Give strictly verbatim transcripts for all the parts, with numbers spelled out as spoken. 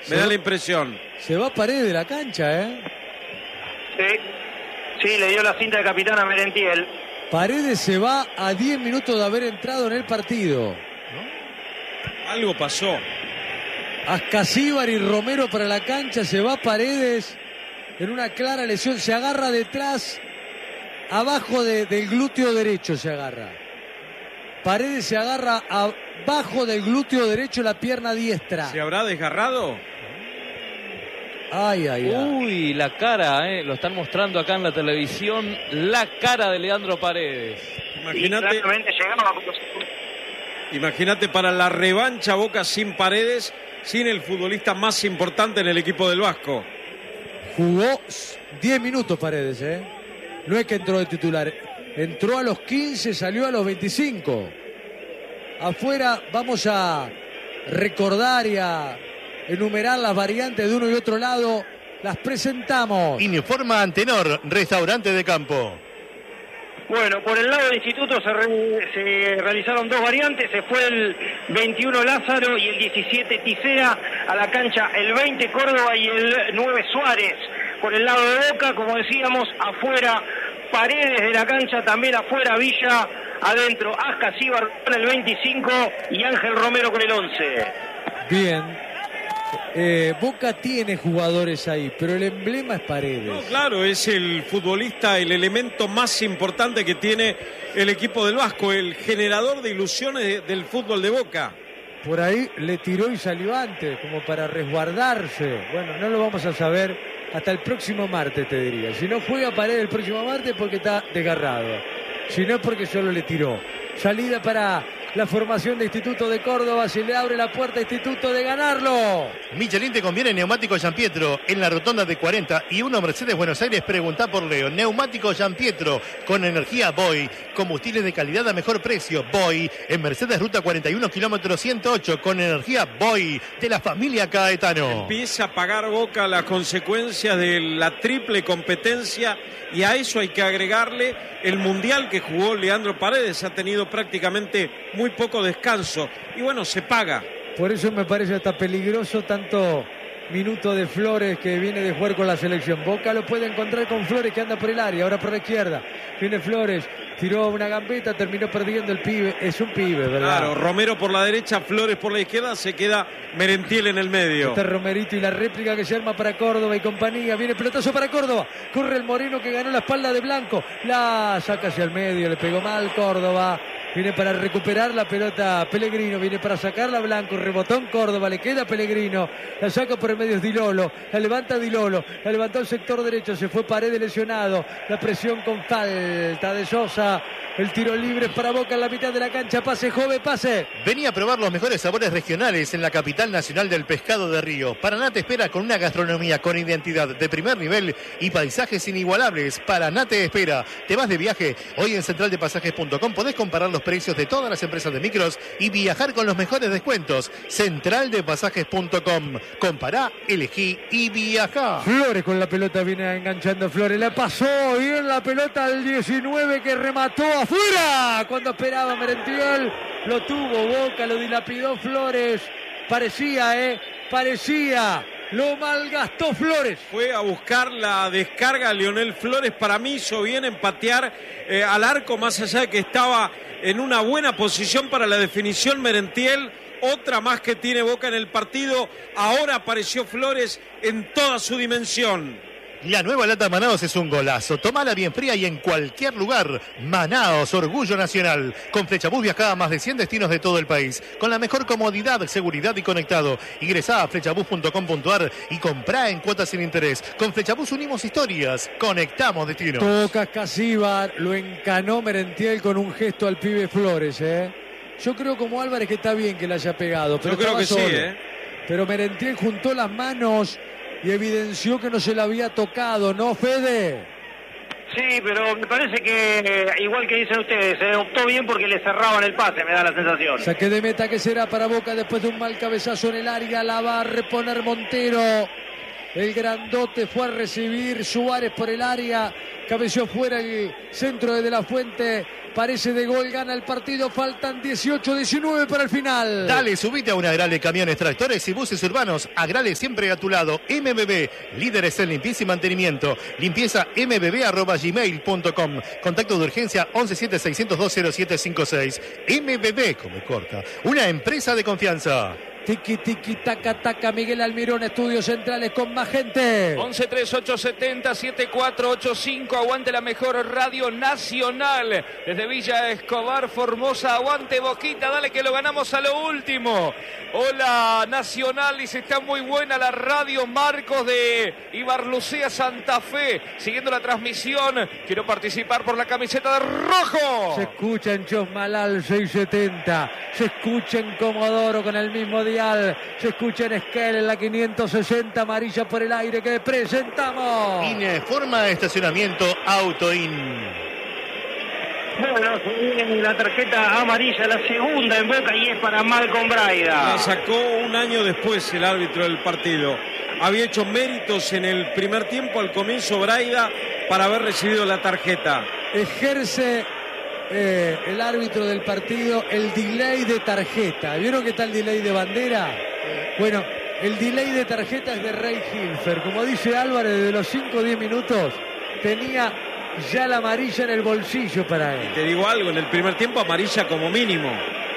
me da la impresión. Se va Paredes de la cancha, ¿eh? Sí, sí, le dio la cinta de capitán a Merentiel. Paredes se va a diez minutos de haber entrado en el partido, ¿no? Algo pasó. Ascasíbar y Romero para la cancha, se va Paredes en una clara lesión, se agarra detrás, abajo de, del glúteo derecho se agarra. Paredes se agarra abajo del glúteo derecho, la pierna diestra. ¿Se habrá desgarrado? Ay, ay, ay. Uy, la cara, eh, lo están mostrando acá en la televisión, la cara de Leandro Paredes. Imagínate, imagínate para la revancha Boca sin Paredes, sin el futbolista más importante en el equipo del Vasco. Jugó diez minutos Paredes, ¿eh? No es que entró de titular. Entró a los quince, salió a los veinticinco. Afuera vamos a recordar y a enumerar las variantes de uno y otro lado. Las presentamos. Informa Antenor, restaurante de campo. Bueno, por el lado del instituto se, re, se realizaron dos variantes. Se fue el veintiuno Lázaro y el diecisiete Tisera a la cancha, el veinte Córdoba y el nueve Suárez. Por el lado de Boca, como decíamos, afuera Paredes de la cancha, también afuera Villa, adentro Ascasíbar con el veinticinco y Ángel Romero con el once. Bien. Eh, Boca tiene jugadores ahí, pero el emblema es Paredes. No, claro, es el futbolista, el elemento más importante que tiene el equipo del Vasco, el generador de ilusiones de, del fútbol de Boca. Por ahí le tiró y salió antes, como para resguardarse. Bueno, no lo vamos a saber hasta el próximo martes, te diría. Si no juega Paredes el próximo martes porque está desgarrado. Si no es porque solo le tiró. Salida para la formación de Instituto de Córdoba. Se le abre la puerta a Instituto de ganarlo. Michelin te conviene neumático Giampietro en la rotonda de cuarenta y uno Mercedes Buenos Aires. Preguntá por Leo. Neumático Giampietro con energía Boy. Combustibles de calidad a mejor precio. Boy en Mercedes Ruta cuarenta y uno kilómetro ciento ocho con energía Boy de la familia Caetano. Empieza a pagar Boca las consecuencias de la triple competencia y a eso hay que agregarle el mundial que jugó Leandro Paredes. Ha tenido prácticamente muy poco descanso y bueno, se paga. Por eso me parece hasta peligroso tanto minuto de Flores que viene de jugar con la selección. Boca lo puede encontrar con Flores que anda por el área, ahora por la izquierda. Viene Flores, tiró una gambeta, terminó perdiendo el pibe. Es un pibe, ¿verdad? Claro, Romero por la derecha, Flores por la izquierda, se queda Merentiel en el medio. Está Romerito y la réplica que se arma para Córdoba y compañía. Viene pelotazo para Córdoba. Corre el Moreno que ganó la espalda de Blanco. La saca hacia el medio, le pegó mal Córdoba. Viene para recuperar la pelota Pellegrino, viene para sacarla Blanco, rebotón Córdoba, le queda Pellegrino, la saca por el medio es Dilolo, la levanta Dilolo, la levantó el sector derecho, se fue Paredes lesionado, la presión con falta de Sosa, el tiro libre para Boca en la mitad de la cancha, pase Jove, pase. Venía a probar los mejores sabores regionales en la capital nacional del pescado de Río. Paraná te espera con una gastronomía con identidad de primer nivel y paisajes inigualables. Paraná te espera. Te vas de viaje, hoy en central de pasajes punto com podés comparar los precios de todas las empresas de micros y viajar con los mejores descuentos. central de pasajes punto com. Compará, elegí y viajá. Flores con la pelota, viene enganchando Flores, la pasó bien la pelota al diecinueve que remató afuera cuando esperaba Merentiel, lo tuvo Boca, lo dilapidó Flores, parecía, eh, parecía. Lo malgastó Flores. Fue a buscar la descarga Leonel Flores. Para mí hizo bien en patear eh, al arco, más allá de que estaba en una buena posición para la definición Merentiel. Otra más que tiene Boca en el partido. Ahora apareció Flores en toda su dimensión. La nueva lata Manaos es un golazo. Tomala bien fría y en cualquier lugar. Manaos, orgullo nacional. Con Flechabús viajá a más de cien destinos de todo el país. Con la mejor comodidad, seguridad y conectado. Ingresá a flechabús punto com punto ar y comprá en cuotas sin interés. Con Flechabús unimos historias. Conectamos destinos. Toca Casíbar, lo encanó Merentiel con un gesto al pibe Flores, ¿eh? Yo creo como Álvarez que está bien que le haya pegado. Pero Yo creo que solo. sí, ¿eh? Pero Merentiel juntó las manos y evidenció que no se le había tocado, ¿no, Fede? Sí, pero me parece que, igual que dicen ustedes, se optó bien porque le cerraban el pase, me da la sensación. Saque de meta que será para Boca después de un mal cabezazo en el área, la va a reponer Montero. El grandote fue a recibir. Suárez por el área. Cabeció fuera el centro de De La Fuente. Parece de gol, gana el partido. Faltan dieciocho diecinueve para el final. Dale, subite a una Agrale Camiones, Tractores y Buses Urbanos. Agrale siempre a tu lado. M B B, líderes en limpieza y mantenimiento. Limpieza m b b arroba gmail punto com. Contacto de urgencia once siete seiscientos dos cero siete cinco seis. M B B, como corta, una empresa de confianza. Tiki, tiki, taca, taca. Miguel Almirón, estudios centrales con más gente. once tres ocho siete cero siete cuatro ocho cinco. Aguante la mejor radio nacional. Desde Villa Escobar, Formosa. Aguante Boquita, dale que lo ganamos a lo último. Hola Nacional, dice, está muy buena la radio. Marcos de Ibarlucea, Santa Fe. Siguiendo la transmisión. Quiero participar por la camiseta de rojo. Se escucha en Chosmalal seiscientos setenta. Se escucha en Comodoro con el mismo día. Se escucha en Esquel en la quinientos sesenta, amarilla por el aire que presentamos. INE, forma de estacionamiento Autoin. Bueno, se viene la tarjeta amarilla, la segunda en Boca, y es para Malcolm Braida. La sacó un año después el árbitro del partido. Había hecho méritos en el primer tiempo, al comienzo Braida, para haber recibido la tarjeta. Ejerce eh, el árbitro del partido el delay de tarjeta. ¿Vieron qué tal delay de bandera? Bueno, el delay de tarjeta es de Rey Hilfer. Como dice Álvarez, desde los cinco o diez minutos tenía ya la amarilla en el bolsillo para él. Te digo algo, en el primer tiempo amarilla como mínimo.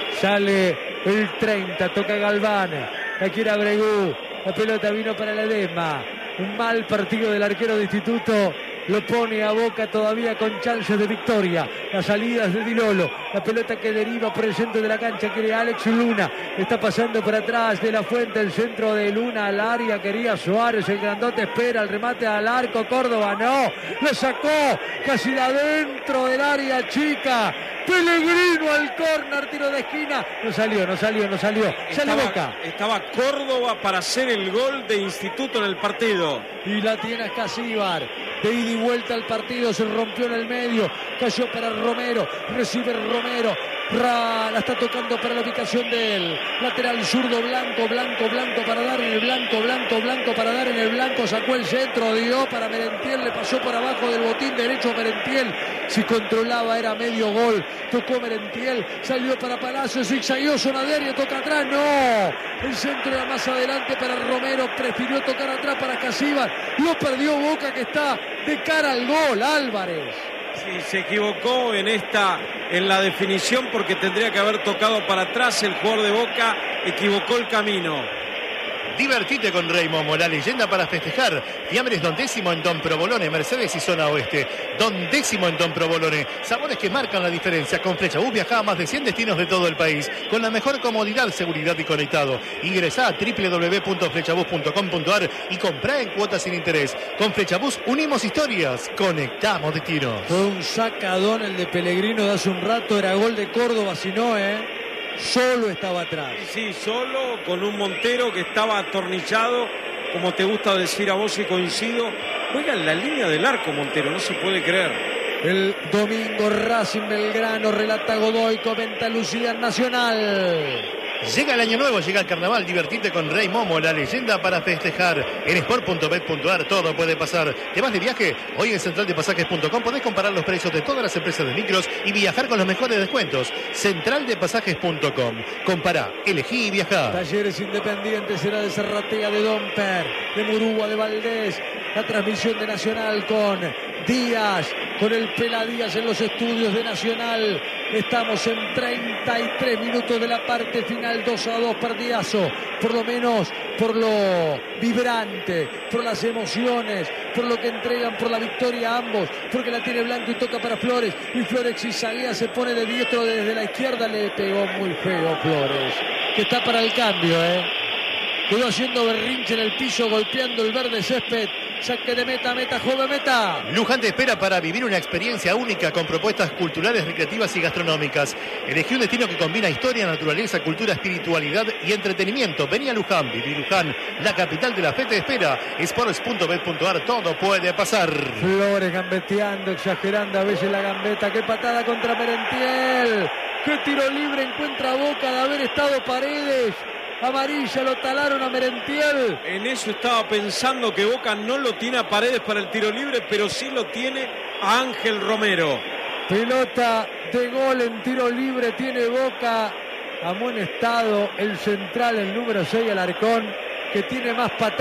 Sale el treinta, toca Galván, la quiere Abregú, la pelota vino para la Ledesma. Un mal partido del arquero de Instituto. Lo pone a Boca todavía con chances de victoria. Las salidas de Di Lolo. La pelota que deriva por el centro de la cancha. Quiere Alex Luna. Está pasando por atrás de La Fuente. El centro de Luna al área. Quería Suárez. El grandote espera el remate al arco. Córdoba no. Lo sacó casi de adentro del área chica. Pellegrino al córner. Tiro de esquina. No salió, no salió, no salió. Sale Estaba, Boca. estaba Córdoba para hacer el gol de Instituto en el partido. Y la tiene Escasíbar. De ida y vuelta al partido, se rompió en el medio, cayó para Romero, recibe Romero, Ra, la está tocando para la ubicación del lateral zurdo, Blanco, Blanco, Blanco para dar en el blanco, Blanco, Blanco para dar en el blanco, sacó el centro, dio para Merentiel, le pasó por abajo del botín derecho a Merentiel, si controlaba era medio gol, tocó Merentiel, salió para Palacio, zigzagueó Sonaderio, toca atrás, no, el centro era más adelante para Romero, prefirió tocar atrás para Casíbar, lo perdió Boca que está de cara al gol, Álvarez. Sí, se equivocó en esta, en la definición, porque tendría que haber tocado para atrás. El jugador de Boca equivocó el camino. Divertite con Rey Momo, la leyenda para festejar. Fiambres Don Décimo en Don Provolone, Mercedes y Zona Oeste. Don Décimo en Don Provolone. Sabores que marcan la diferencia. Con Flechabús viaja a más de cien destinos de todo el país. Con la mejor comodidad, seguridad y conectado. Ingresá a doble u doble u doble u punto flechabús punto com punto a r y comprá en cuotas sin interés. Con Flechabús unimos historias. Conectamos destinos. Fue un sacadón el de Pellegrino de hace un rato. Era gol de Córdoba, si no, ¿eh? Solo estaba atrás. Sí, solo, con un Montero que estaba atornillado, como te gusta decir a vos y coincido. Juega en la línea del arco Montero, no se puede creer. El domingo Racing Belgrano, relata Godoy, comenta Lucía Nacional. Llega el año nuevo, llega el carnaval, divertite con Rey Momo, la leyenda para festejar. En sport punto bet punto a r todo puede pasar. ¿Te vas de viaje? Hoy en central de pasajes punto com podés comparar los precios de todas las empresas de micros y viajar con los mejores descuentos. central de pasajes punto com. Compará, elegí y viajá. Talleres Independientes, será de Serratea, de Domper, de Murúa, de Valdés. La transmisión de Nacional con Díaz, con el Pela Díaz en los estudios de Nacional. Estamos en treinta y tres minutos de la parte final, dos a dos, partidazo. Por lo menos por lo vibrante, por las emociones, por lo que entregan, por la victoria ambos, porque la tiene Blanco y toca para Flores. Y Flores zigzaguea, se pone de diestro desde la izquierda, le pegó muy feo Flores, que está para el cambio, ¿eh? Quedó haciendo berrinche en el piso, golpeando el verde césped. Saque de meta, meta, joven, meta. Luján te espera para vivir una experiencia única con propuestas culturales, recreativas y gastronómicas. Elegí un destino que combina historia, naturaleza, cultura, espiritualidad y entretenimiento. Vení a Luján, viví Luján, la capital de la fe te espera. sports punto bet punto a r, todo puede pasar. Flores gambeteando, exagerando a veces la gambeta. Qué patada contra Merentiel. Qué tiro libre encuentra Boca de haber estado Paredes. amarilla, lo talaron a Merentiel. En eso estaba pensando, que Boca no lo tiene a Paredes para el tiro libre, pero sí lo tiene a Ángel Romero. Pelota de gol en tiro libre tiene Boca. Amonestado el central, el número seis, Alarcón, que tiene más patadas.